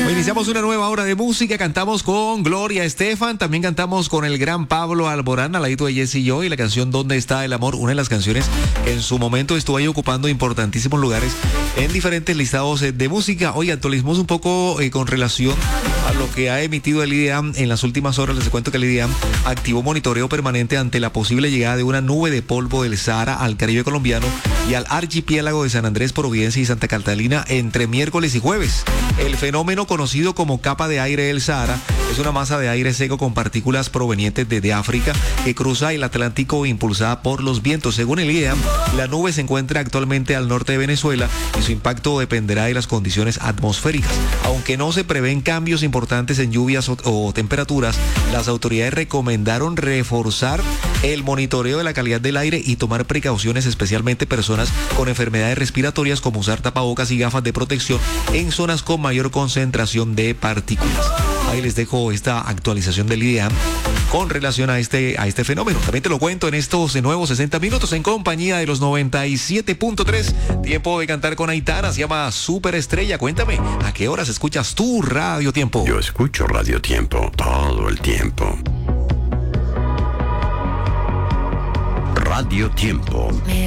Iniciamos una nueva hora de música, cantamos con Gloria Estefan, también cantamos con el gran Pablo Alborán, al ladito de Jessy Joy, y la canción ¿Dónde está el amor? Una de las canciones que en su momento estuvo ahí ocupando importantísimos lugares en diferentes listados de música. Hoy actualizamos un poco con relación a lo que ha emitido el IDEAM en las últimas horas. Les cuento que el IDEAM activó monitoreo permanente ante la posible llegada de una nube de polvo del Sahara al Caribe colombiano y al archipiélago de San Andrés, Providencia y Santa Catalina entre miércoles y jueves. El fenómeno conocido como capa de aire del Sahara es una masa de aire seco con partículas provenientes desde África que cruza el Atlántico impulsada por los vientos. Según el IDEAM, la nube se encuentra actualmente al norte de Venezuela y su impacto dependerá de las condiciones atmosféricas. Aunque no se prevén cambios importantes en lluvias o temperaturas, las autoridades recomendaron reforzar el monitoreo de la calidad del aire y tomar precauciones, especialmente personas con enfermedades respiratorias, como usar tapabocas y gafas de protección en zonas con mayor concentración de partículas. Ahí les dejo esta actualización del IDEAM con relación a este fenómeno. También te lo cuento en estos nuevos 60 minutos en compañía de los 97.3. Tiempo de cantar con Aitana, se llama Superestrella. Cuéntame, ¿a qué horas escuchas tu Radio Tiempo? Yo escucho Radio Tiempo todo el tiempo. Radio Tiempo.